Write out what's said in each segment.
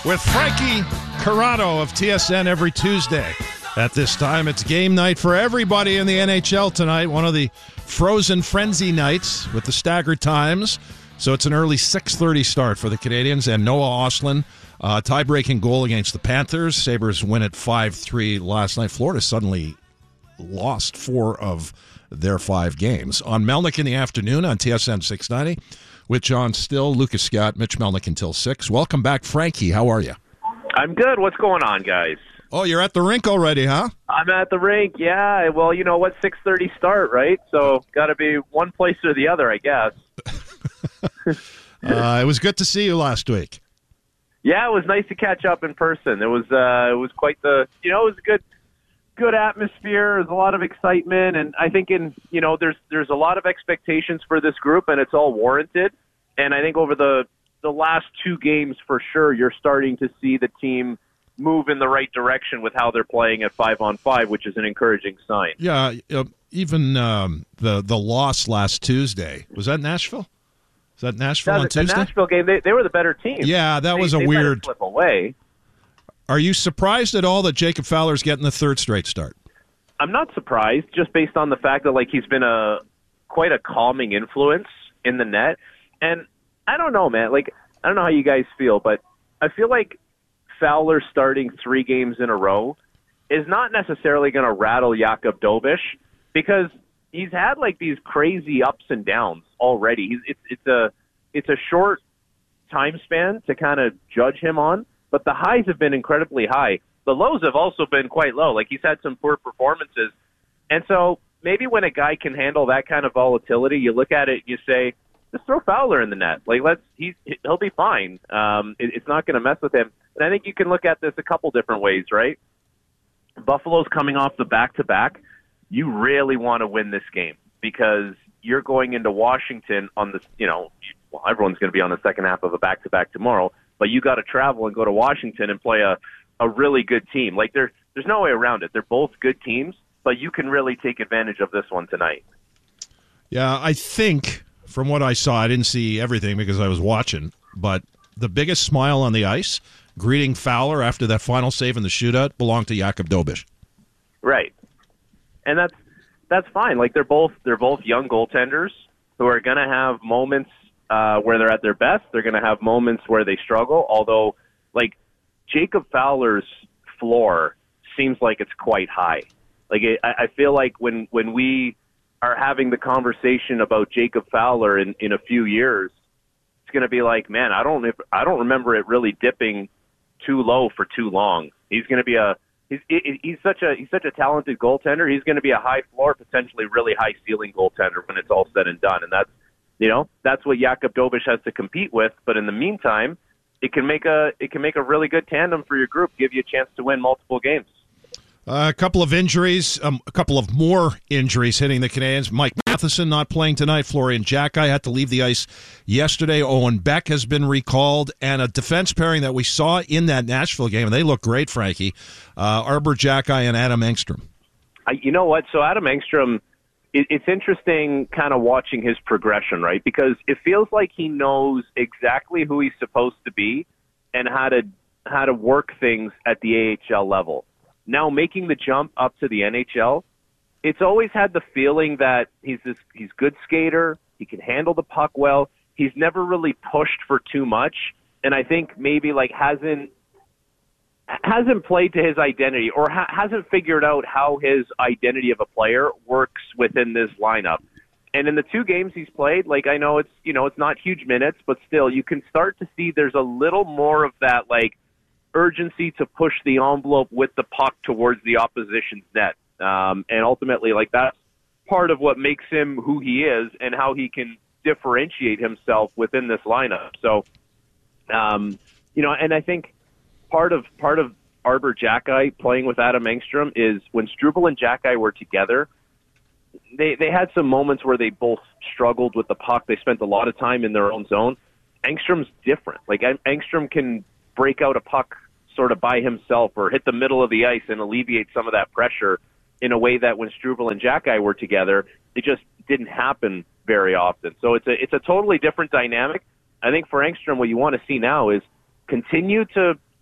with Frankie Corrado of TSN every Tuesday. At this time, it's game night for everybody in the NHL tonight. One of the frozen frenzy nights with the staggered times. So it's an early 6:30 start for the Canadiens and Noah Ostlund. Tie-breaking goal against the Panthers. Sabres win at 5-3 last night. Florida suddenly lost 4 of their 5 games. On Melnick in the afternoon on TSN 690 with John Still, Lucas Scott, Mitch Melnick until 6. Welcome back, Frankie. How are you? I'm good. What's going on, guys? Oh, you're at the rink already, huh? I'm at the rink, yeah. Well, you know what, 6:30 start, right? So got to be one place or the other, I guess. It was good to see you last week. Yeah, it was nice to catch up in person. It was quite the, it was a good atmosphere. There's a lot of excitement, and I think there's a lot of expectations for this group, and it's all warranted. And I think over the last 2 games, for sure, you're starting to see the team move in the right direction with how they're playing at 5-on-5, which is an encouraging sign. Yeah, even the loss last Tuesday, was that Nashville? Was that Nashville on Tuesday? The Nashville game, they were the better team. Yeah, that was a weird slip away. Are you surprised at all that Jacob Fowler's getting the 3rd straight start? I'm not surprised, just based on the fact that he's been quite a calming influence in the net. And I don't know, man. I don't know how you guys feel, but I feel like Fowler starting 3 games in a row is not necessarily going to rattle Jakub Dobeš, because he's had these crazy ups and downs already. It's a short time span to kind of judge him on, but the highs have been incredibly high. The lows have also been quite low. He's had some poor performances. And so maybe when a guy can handle that kind of volatility, you look at it and you say, just throw Fowler in the net. He'll be fine. It's not going to mess with him. And I think you can look at this a couple different ways, right? Buffalo's coming off the back-to-back. You really want to win this game because you're going into Washington on this, everyone's going to be on the second half of a back-to-back tomorrow, but you got to travel and go to Washington and play a really good team. There's no way around it. They're both good teams, but you can really take advantage of this one tonight. Yeah, I think from what I saw, I didn't see everything because I was watching, but the biggest smile on the ice, greeting Fowler after that final save in the shootout, belonged to Jakub Dobeš. Right. And that's fine. They're both young goaltenders who are going to have moments where they're at their best. They're going to have moments where they struggle. Although, Jacob Fowler's floor seems like it's quite high. I feel like when we are having the conversation about Jacob Fowler in a few years, it's going to be man, I don't remember it really dipping too low for too long. He's going to be He's such a talented goaltender. He's going to be a high floor, potentially really high ceiling goaltender when it's all said and done. And that's what Jakub Dobeš has to compete with. But in the meantime, it can make a really good tandem for your group, give you a chance to win multiple games. A couple of injuries, a couple of more injuries hitting the Canadiens. Mike Matheson not playing tonight. Florian Xhekaj had to leave the ice yesterday. Owen Beck has been recalled. And a defense pairing that we saw in that Nashville game, and they look great, Frankie, Arber Xhekaj and Adam Engstrom. You know what? So Adam Engstrom, it's interesting kind of watching his progression, right? Because it feels like he knows exactly who he's supposed to be and how to work things at the AHL level. Now making the jump up to the NHL, it's always had the feeling that he's good skater. He can handle the puck well. He's never really pushed for too much, and I think maybe hasn't played to his identity or hasn't figured out how his identity of a player works within this lineup. And in the 2 games he's played, I know it's not huge minutes, but still you can start to see there's a little more of that urgency to push the envelope with the puck towards the opposition's net. And ultimately, that's part of what makes him who he is and how he can differentiate himself within this lineup. So, and I think part of Arber Xhekaj playing with Adam Engstrom is when Struble and Xhekaj were together, they had some moments where they both struggled with the puck. They spent a lot of time in their own zone. Engstrom's different. Engstrom can break out a puck sort of by himself or hit the middle of the ice and alleviate some of that pressure in a way that when Struble and Xhekaj were together, it just didn't happen very often. So it's a totally different dynamic. I think for Engstrom, what you want to see now is continue to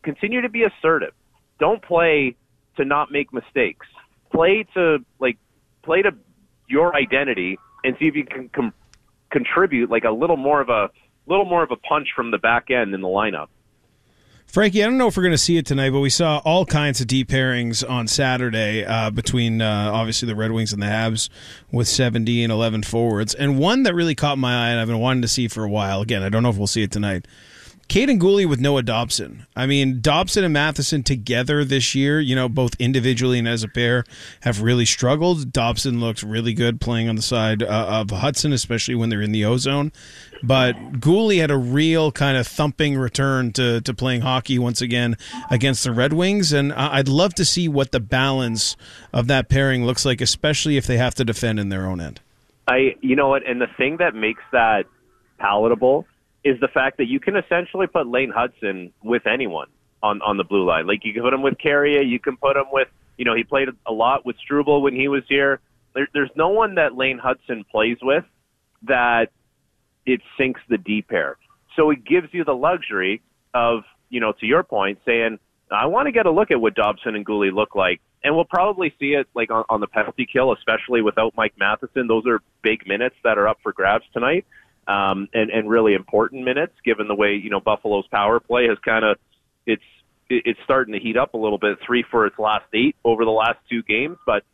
continue to be assertive. Don't play to not make mistakes. Play to your identity and see if you can contribute like a little more of a punch from the back end in the lineup. Frankie, I don't know if we're going to see it tonight, but we saw all kinds of deep pairings on Saturday between obviously the Red Wings and the Habs with 7D and 11 forwards. And one that really caught my eye and I've been wanting to see for a while, again, I don't know if we'll see it tonight, Caden Gooley with Noah Dobson. I mean, Dobson and Matheson together this year, both individually and as a pair, have really struggled. Dobson looks really good playing on the side of Hudson, especially when they're in the O-zone. But Gooley had a real kind of thumping return to playing hockey once again against the Red Wings, and I'd love to see what the balance of that pairing looks like, especially if they have to defend in their own end. You know what, and the thing that makes that palatable is the fact that you can essentially put Lane Hudson with anyone on the blue line. Like, you can put him with Carrier, you can put him with, he played a lot with Struble when he was here. There's no one that Lane Hudson plays with that it sinks the D pair. So it gives you the luxury of, to your point, saying, I want to get a look at what Dobson and Gooley look like. And we'll probably see it like on the penalty kill, especially without Mike Matheson. Those are big minutes that are up for grabs tonight. And really important minutes, given the way Buffalo's power play has kind of it's starting to heat up a little bit. 3 for its last 8 over the last 2 games, but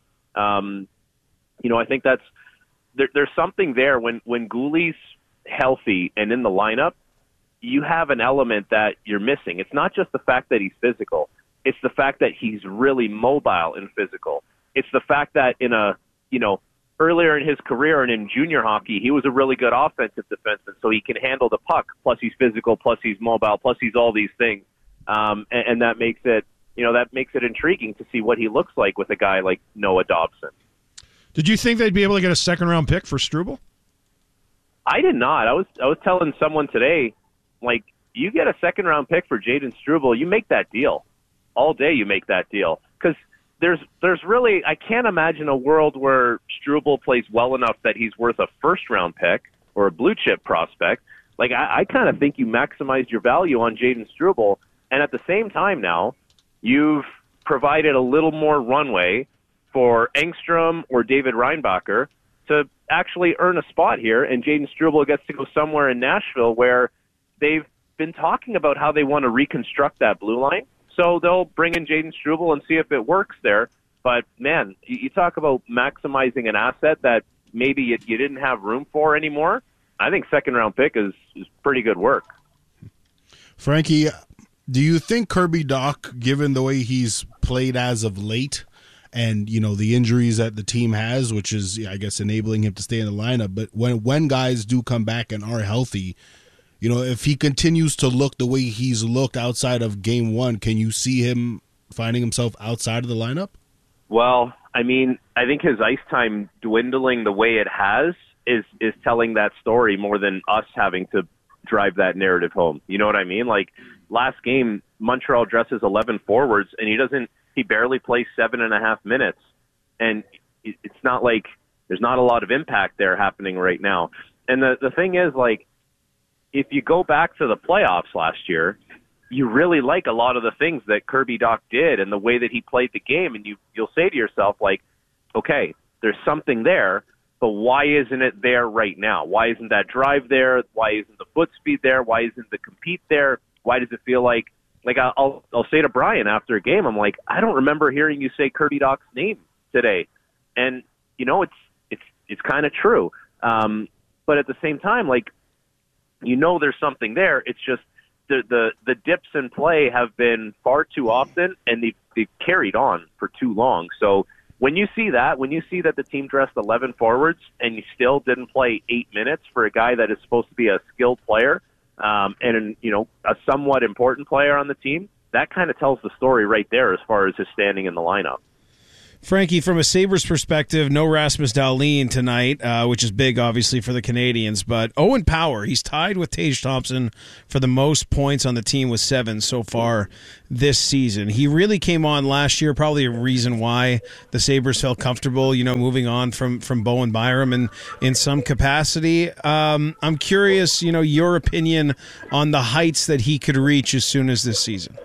I think there's something there when Gooley's healthy and in the lineup. You have an element that you're missing. It's not just the fact that he's physical; it's the fact that he's really mobile and physical. It's the fact that earlier in his career and in junior hockey, he was a really good offensive defenseman, so he can handle the puck, plus he's physical, plus he's mobile, plus he's all these things. And that makes it, intriguing to see what he looks like with a guy like Noah Dobson. Did you think they'd be able to get a second-round pick for Struble? I did not. I was telling someone today, like, you get a second-round pick for Jayden Struble, you make that deal. All day you make that deal. Because there's really, I can't imagine a world where Struble plays well enough that he's worth a first-round pick or a blue-chip prospect. Like, I kind of think you maximized your value on Jayden Struble, and at the same time now, you've provided a little more runway for Engstrom or David Reinbacher to actually earn a spot here, and Jayden Struble gets to go somewhere in Nashville where they've been talking about how they want to reconstruct that blue line. So they'll bring in Jayden Struble and see if it works there. But, man, you talk about maximizing an asset that maybe you didn't have room for anymore. I think second-round pick is pretty good work. Frankie, do you think Kirby Dach, given the way he's played as of late and, the injuries that the team has, which is, I guess, enabling him to stay in the lineup, but when guys do come back and are healthy, if he continues to look the way he's looked outside of Game 1, can you see him finding himself outside of the lineup? Well, I mean, I think his ice time dwindling the way it has is telling that story more than us having to drive that narrative home. You know what I mean? Like, last game, Montreal dresses 11 forwards, and he barely plays 7.5 minutes. And it's not like there's not a lot of impact there happening right now. And the thing is, like, if you go back to the playoffs last year, you really like a lot of the things that Kirby Dach did and the way that he played the game, and you'll say to yourself, like, okay, there's something there, but why isn't it there right now? Why isn't that drive there? Why isn't the foot speed there? Why isn't the compete there? Why does it feel like I'll say to Brian after a game, I'm like, I don't remember hearing you say Kirby Dach's name today. And, it's kind of true. But at the same time, like, there's something there. It's just the dips in play have been far too often, and they've carried on for too long. So when you see that the team dressed 11 forwards and you still didn't play 8 minutes for a guy that is supposed to be a skilled player and a somewhat important player on the team, that kind of tells the story right there as far as his standing in the lineup. Frankie, from a Sabres perspective, no Rasmus Dahlin tonight, which is big, obviously, for the Canadians. But Owen Power, he's tied with Tage Thompson for the most points on the team with 7 so far this season. He really came on last year, probably a reason why the Sabres felt comfortable, moving on from Bowen Byram in some capacity. I'm curious, your opinion on the heights that he could reach as soon as this season.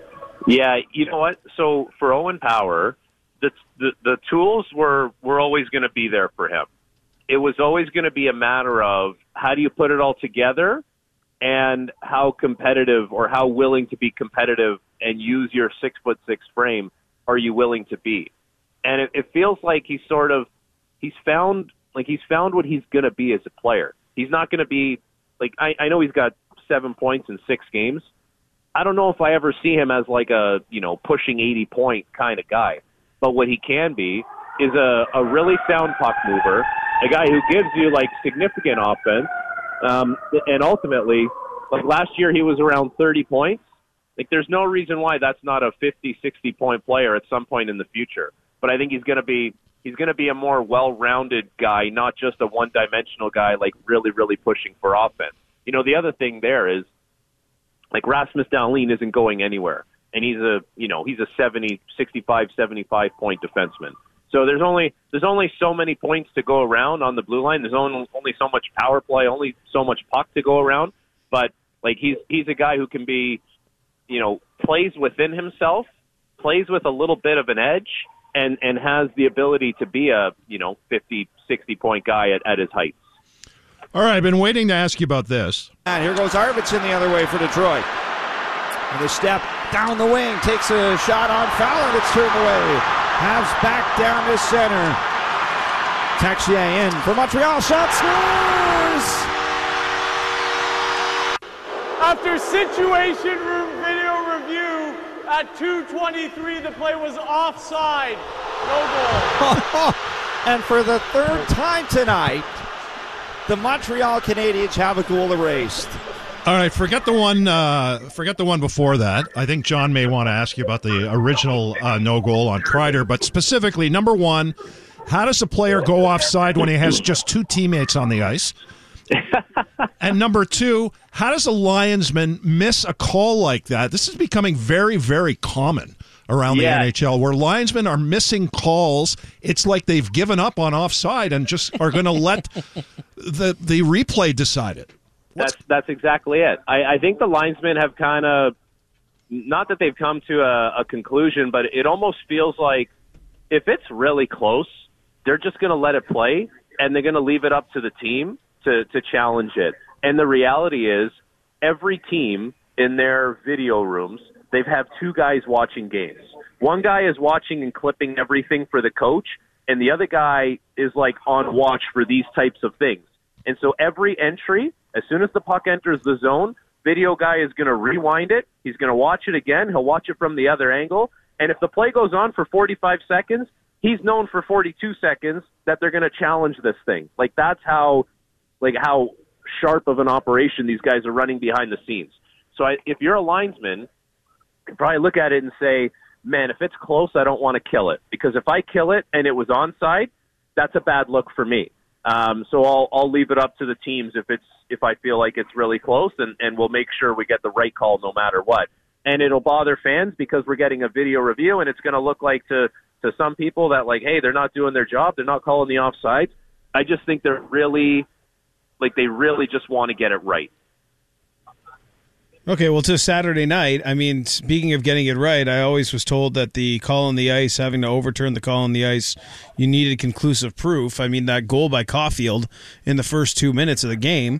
Yeah, you know what? So for Owen Power, the tools were always going to be there for him. It was always going to be a matter of how do you put it all together and how competitive or how willing to be competitive and use your 6'6" frame are you willing to be? And it feels like he's found what he's going to be as a player. He's not going to be like, I know he's got 7 points in 6 games. I don't know if I ever see him as like a, pushing 80-point kind of guy. But what he can be is a really sound puck mover, a guy who gives you like significant offense. And ultimately, like last year he was around 30 points. Like there's no reason why that's not a 50, 60-point player at some point in the future. But I think he's going to be a more well-rounded guy, not just a one-dimensional guy like really, really pushing for offense. The other thing there is like Rasmus Dahlin isn't going anywhere. And he's a 65, 75 point defenseman. So there's only so many points to go around on the blue line. There's only so much power play, only so much puck to go around. But like he's a guy who can be, plays within himself, plays with a little bit of an edge, and has the ability to be a 50, 60 point guy at his height. All right, I've been waiting to ask you about this. And here goes Arvidsson the other way for Detroit. And a step down the wing, takes a shot on foul, and it's turned away. Habs back down to center. Texier in for Montreal. Shot scores! After situation video review at 2:23, the play was offside. No goal. And for the third time tonight, the Montreal Canadiens have a goal erased. All right, forget the one before that. I think John may want to ask you about the original no goal on Kreider, but specifically, number one, how does a player go offside when he has just 2 teammates on the ice? And number two, how does a linesman miss a call like that? This is becoming very, very common around the NHL, where linesmen are missing calls. It's like they've given up on offside and just are going to let the replay decide it. That's exactly it. I think the linesmen have kind of, not that they've come to a conclusion, but it almost feels like if it's really close, they're just going to let it play, and they're going to leave it up to the team to challenge it. And the reality is, every team in their video rooms, they've have 2 guys watching games. One guy is watching and clipping everything for the coach, and the other guy is like on watch for these types of things. And so every entry, as soon as the puck enters the zone, video guy is going to rewind it. He's going to watch it again. He'll watch it from the other angle. And if the play goes on for 45 seconds, he's known for 42 seconds that they're going to challenge this thing. Like that's how sharp of an operation these guys are running behind the scenes. So if you're a linesman, you can probably look at it and say, man, if it's close, I don't want to kill it. Because if I kill it and it was onside, that's a bad look for me. So I'll leave it up to the teams if I feel like it's really close, and we'll make sure we get the right call no matter what. And it'll bother fans because we're getting a video review, and it's going to look like to some people that like, hey, they're not doing their job, they're not calling the offsides. I just think they really just want to get it right. Okay, well, to Saturday night, I mean, speaking of getting it right, I always was told that the call on the ice, having to overturn the call on the ice, you needed conclusive proof. I mean, that goal by Caulfield in the first 2 minutes of the game,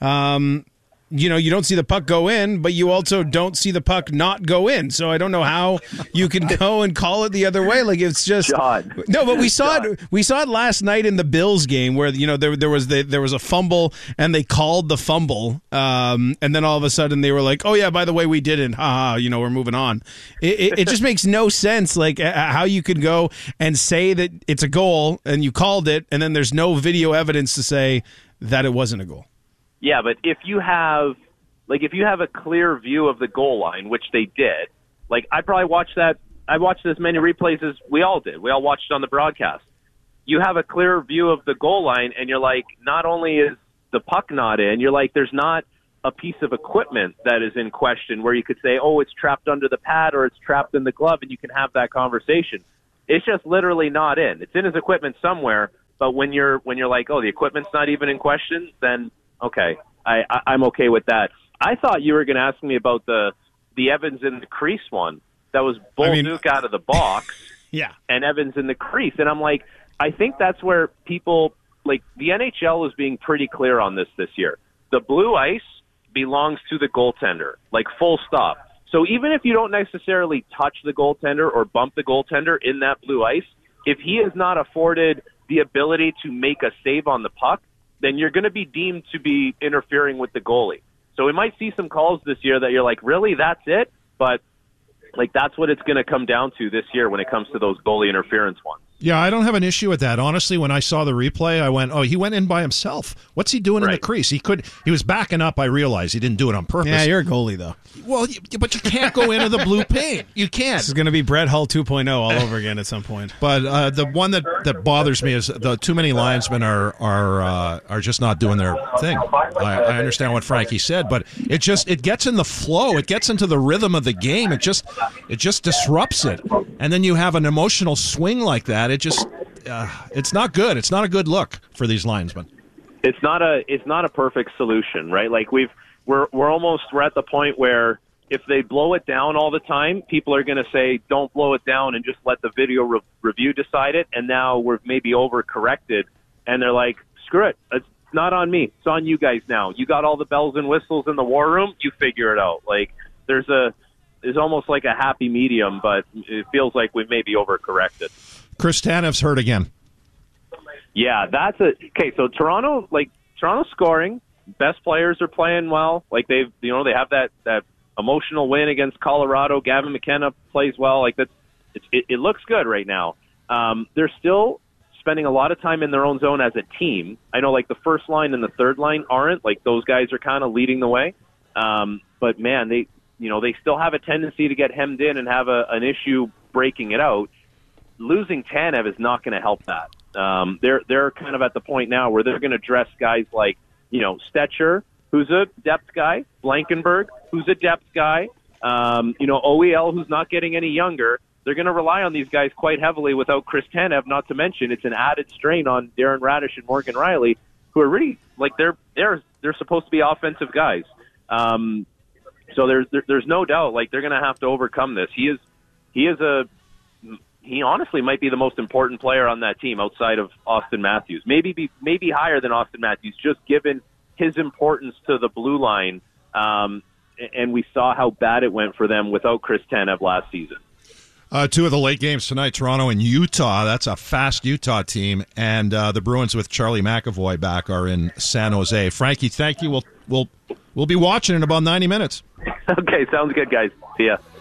you don't see the puck go in, but you also don't see the puck not go in. So I don't know how you can go and call it the other way. Like it's just no. But we saw it. We saw it last night in the Bills game where there was a fumble and they called the fumble, and then all of a sudden they were like, oh yeah, by the way, we didn't. We're moving on. It just makes no sense. Like how you could go and say that it's a goal and you called it, and then there's no video evidence to say that it wasn't a goal. Yeah, but if you have a clear view of the goal line, which they did, like I probably watched that. I watched as many replays as we all did. We all watched it on the broadcast. You have a clear view of the goal line, and you're like, not only is the puck not in, you're like, there's not a piece of equipment that is in question where you could say, oh, it's trapped under the pad or it's trapped in the glove, and you can have that conversation. It's just literally not in. It's in his equipment somewhere, but when you're like, oh, the equipment's not even in question, then okay, I'm okay with that. I thought you were going to ask me about the Evans in the crease one. that was Bolduc out of the box Yeah. and Evans in the crease. And I'm like, I think that's where people, like, the NHL is being pretty clear on this year. The blue ice belongs to the goaltender, like, full stop. So even if you don't necessarily touch the goaltender or bump the goaltender in that blue ice, if he is not afforded the ability to make a save on the puck, then you're going to be deemed to be interfering with the goalie. So we might see some calls this year that you're like, really, that's it? But, like, that's what it's going to come down to this year when it comes to those goalie interference ones. Yeah, I don't have an issue with that. Honestly, when I saw the replay, I went, oh, he went in by himself. What's he doing in the crease? He was backing up. I realized he didn't do it on purpose. Yeah, you're a goalie, though. Well, but you can't go into the blue paint. You can't. This is going to be Brett Hull 2.0 all over again at some point. But the one that bothers me is the too many linesmen are just not doing their thing. I understand what Frankie said, but it gets in the flow. It gets into the rhythm of the game. It just disrupts it. And then you have an emotional swing like that. It's not good. It's not a good look for these linesmen. It's not a perfect solution, right? Like we're at the point where if they blow it down all the time, people are going to say, don't blow it down and just let the video review decide it. And now we're maybe overcorrected. And they're like, screw it. It's not on me. It's on you guys now. You got all the bells and whistles in the war room. You figure it out. Like there's almost like a happy medium, but it feels like we may be overcorrected. Chris Tanev's hurt again. Yeah, so Toronto's scoring. Best players are playing well. Like they have that emotional win against Colorado. Gavin McKenna plays well. Like it looks good right now. They're still spending a lot of time in their own zone as a team. I know, like, the first line and the third line aren't. Like, those guys are kind of leading the way. But man, they still have a tendency to get hemmed in and have an issue breaking it out. Losing Tanev is not going to help that. They're kind of at the point now where they're going to dress guys like, Stetcher, who's a depth guy, Blankenberg, who's a depth guy, OEL, who's not getting any younger. They're going to rely on these guys quite heavily without Chris Tanev, not to mention it's an added strain on Darren Radish and Morgan Riley, who are really, like, they're supposed to be offensive guys. So there's no doubt, like, they're going to have to overcome this. He honestly might be the most important player on that team outside of Austin Matthews. Maybe higher than Austin Matthews, just given his importance to the blue line. And we saw how bad it went for them without Chris Tanev last season. Two of the late games tonight, Toronto and Utah. That's a fast Utah team. And the Bruins with Charlie McAvoy back are in San Jose. Frankie, thank you. We'll be watching in about 90 minutes. Okay, sounds good, guys. See ya.